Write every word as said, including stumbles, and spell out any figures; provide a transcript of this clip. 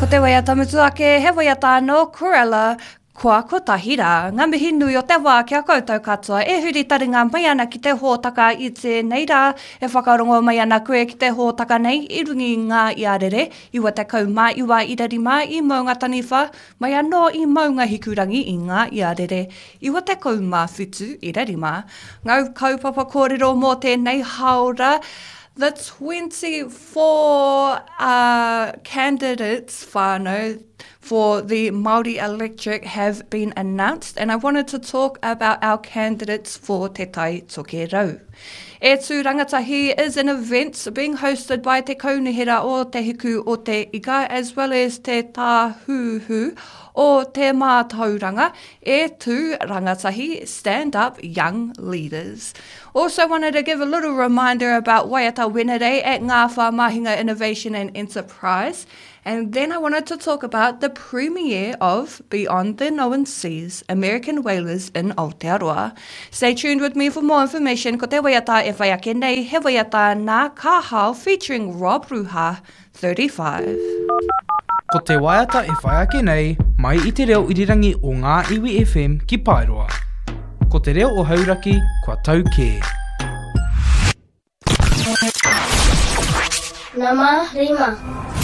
ko te waiata mutu ake, he waiata no Corella, kua kotahira. Ngā mihi nui o te wā kia koutou katoa, e huri taringa mai ana ki te hōtaka i te neira, e whakarongo mai ana koe ki te hōtaka nei, i rungi ngā iarere, iwa te kau mā iwa i rarima, i maunga taniwha, mai anō i maunga hikurangi i ngā iarere, iwa te kau mā whitu i rarima. Ngau kaupapa kōrero mō tēnei haora, the twenty-four uh, candidates whānau for the Māori electorate have been announced, and I wanted to talk about our candidates for Te Tai Toke Rau. E Tū Rangatahi is an event being hosted by Te Kaunihera o Te Hiku o Te Ika, as well as Te Tāhuhu o Te Mātauranga, E Tū Rangatahi Stand Up Young Leaders. Also wanted to give a little reminder about Waiata Wenere at Ngā Whā Mahinga Innovation and Enterprise. And then I wanted to talk about the premiere of Beyond the Known Seas, American Whalers in Aotearoa. Stay tuned with me for more information. Ko te waiata e whai ake nei, he waiata Ngā Kahao featuring Rob Ruha, thirty-five. Ko te waiata e whai ake nei, mai i te reo irirangi o ngā iwi F M ki Paeroa. Ko te reo o hauraki, kua tau kē. Nama Rima.